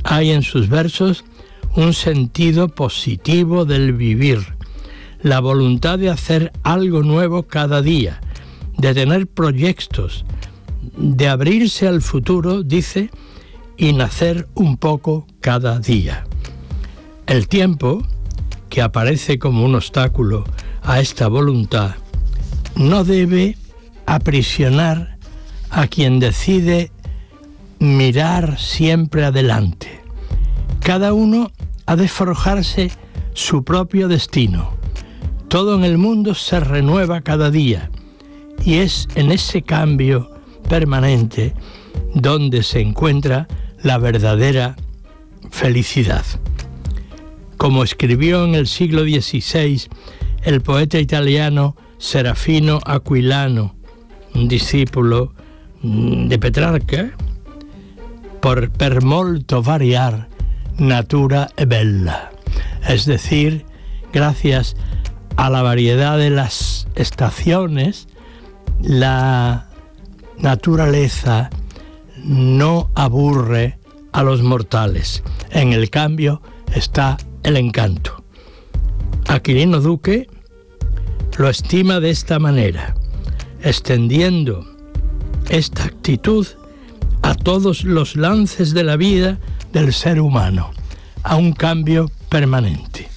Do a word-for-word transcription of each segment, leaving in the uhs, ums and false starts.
Hay en sus versos un sentido positivo del vivir, la voluntad de hacer algo nuevo cada día, de tener proyectos, de abrirse al futuro, dice, y nacer un poco cada día. El tiempo, que aparece como un obstáculo a esta voluntad, no debe aprisionar a quien decide mirar siempre adelante. Cada uno ha de forjarse su propio destino. Todo en el mundo se renueva cada día y es en ese cambio permanente donde se encuentra la verdadera felicidad. Como escribió en el siglo dieciséis el poeta italiano Serafino Aquilano, un discípulo de Petrarca, por per molto variar natura è bella, es decir, gracias a la variedad de las estaciones, la naturaleza no aburre a los mortales. En el cambio está el encanto. Aquilino Duque lo estima de esta manera, extendiendo esta actitud a todos los lances de la vida del ser humano, a un cambio permanente.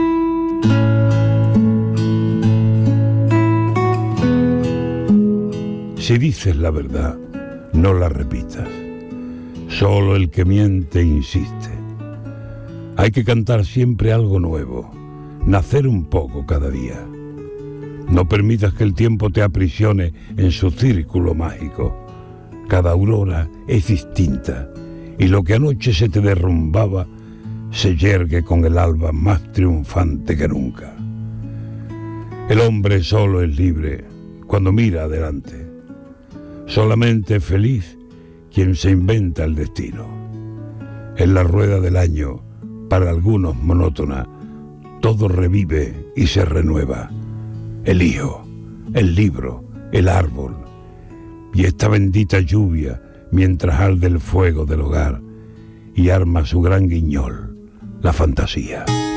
Si dices la verdad, no la repitas. Solo el que miente insiste. Hay que cantar siempre algo nuevo, nacer un poco cada día. No permitas que el tiempo te aprisione en su círculo mágico. Cada aurora es distinta y lo que anoche se te derrumbaba se yergue con el alba más triunfante que nunca. El hombre solo es libre cuando mira adelante. Solamente es feliz quien se inventa el destino. En la rueda del año, para algunos monótona, todo revive y se renueva. El hijo, el libro, el árbol y esta bendita lluvia mientras arde el fuego del hogar y arma su gran guiñol, la fantasía.